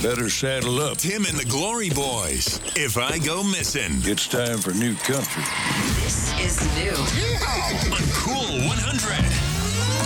better saddle up. Tim and the Glory Boys. If I Go Missing. It's time for new country. This is new. On Cool 100.